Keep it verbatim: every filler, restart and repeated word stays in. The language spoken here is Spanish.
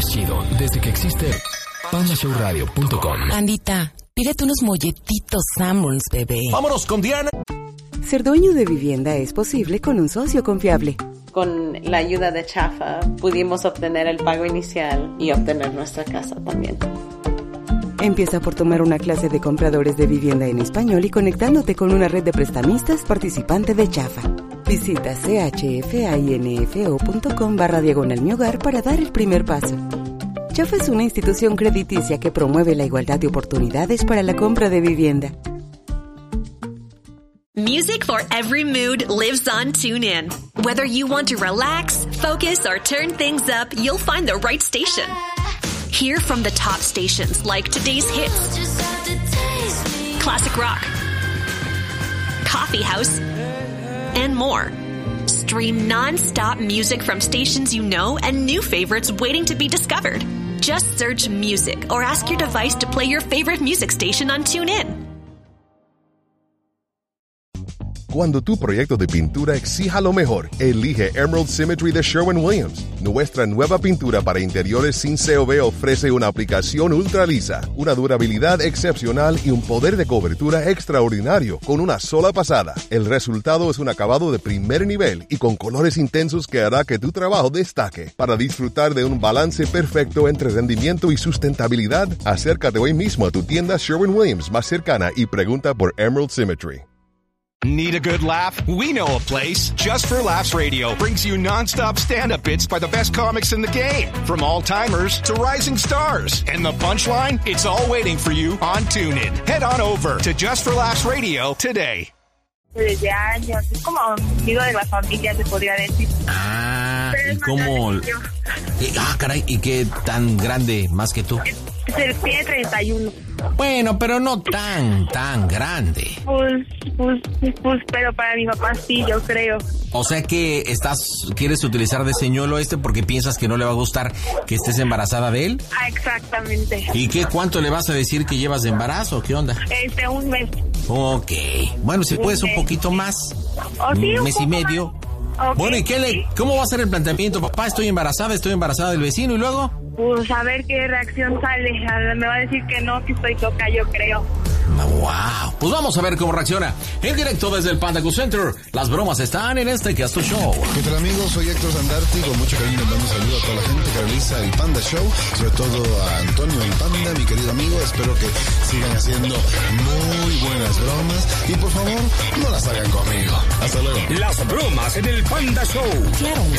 chido desde que existe panda show radio punto com. Pandita, pídete unos molletitos Sanborns, bebé. Vámonos con Diana. Ser dueño de vivienda es posible con un socio confiable. Con la ayuda de Chafa pudimos obtener el pago inicial y obtener nuestra casa también. Empieza por tomar una clase de compradores de vivienda en español y conectándote con una red de prestamistas participante de Chafa. Visita chfainfo.com barra diagonal mi hogar para dar el primer paso. Chafa es una institución crediticia que promueve la igualdad de oportunidades para la compra de vivienda. Music for every mood lives on TuneIn. Whether you want to relax, focus, or turn things up, you'll find the right station. Hear from the top stations like today's hits, classic rock, coffee house, and more. Stream non-stop music from stations you know and new favorites waiting to be discovered. Just search music or ask your device to play your favorite music station on TuneIn. Cuando tu proyecto de pintura exija lo mejor, elige Emerald Symmetry de Sherwin-Williams. Nuestra nueva pintura para interiores sin C O V ofrece una aplicación ultra lisa, una durabilidad excepcional y un poder de cobertura extraordinario con una sola pasada. El resultado es un acabado de primer nivel y con colores intensos que hará que tu trabajo destaque. Para disfrutar de un balance perfecto entre rendimiento y sustentabilidad, acércate hoy mismo a tu tienda Sherwin-Williams más cercana y pregunta por Emerald Symmetry. Need a good laugh? We know a place. Just for Laughs Radio brings you non-stop stand-up bits by the best comics in the game. From all-timers to rising stars. And the punchline? It's all waiting for you on TuneIn. Head on over to Just for Laughs Radio today. Desde años, es como amigo de la familia, se podría decir. Ah, ¿y cómo? Y, ah, caray, ¿y qué tan grande más que tú? Es el pie treinta y uno. Bueno, pero no tan, tan grande. Pues, pues, pues, pero para mi papá sí, yo creo. O sea que estás, quieres utilizar de señuelo este porque piensas que no le va a gustar que estés embarazada de él. Ah, exactamente. ¿Y qué, cuánto le vas a decir que llevas de embarazo? ¿Qué onda? Este, un mes. Ok. Bueno, si puedes un poquito más. ¿O sí, un mes y medio. Okay. Bueno, ¿y qué le, cómo va a ser el planteamiento? Papá, estoy embarazada, estoy embarazada del vecino, ¿y luego? Pues a ver qué reacción sale. Me va a decir que no, que estoy loca, yo creo. Wow. Pues vamos a ver cómo reacciona. En directo desde el Panda Cool Center, las bromas están en este Casto Show. ¿Qué tal, amigos? Soy Héctor Sandarti. Con mucho cariño mando un saludo a toda la gente que realiza el Panda Show, sobre todo a Antonio el Panda, mi querido amigo. Espero que sigan haciendo muy buenas bromas y por favor no las hagan conmigo. Hasta luego. Las bromas en el Panda Show. Claro,